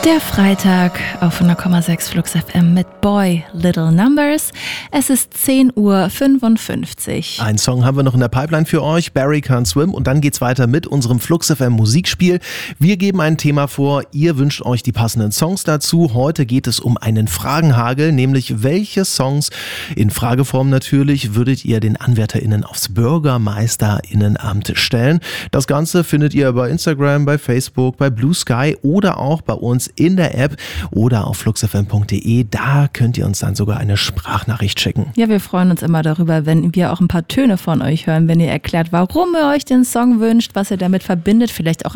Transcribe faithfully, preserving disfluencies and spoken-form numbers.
Der Freitag auf hundert Komma sechs Flux F M mit Boy Little Numbers. Es ist zehn Uhr fünfundfünfzig. Ein Song haben wir noch in der Pipeline für euch, Barry Can't Swim, und dann geht's weiter mit unserem Flux F M Musikspiel. Wir geben ein Thema vor, ihr wünscht euch die passenden Songs dazu. Heute geht es um einen Fragenhagel, nämlich welche Songs, in Frageform natürlich, würdet ihr den AnwärterInnen aufs BürgermeisterInnenamt stellen? Das Ganze findet ihr bei Instagram, bei Facebook, bei Blue Sky oder auch bei uns in der App oder auf fluxfm punkt de. Da könnt ihr uns dann sogar eine Sprachnachricht schicken. Ja, wir freuen uns immer darüber, wenn wir auch ein paar Töne von euch hören, wenn ihr erklärt, warum ihr euch den Song wünscht, was ihr damit verbindet, vielleicht auch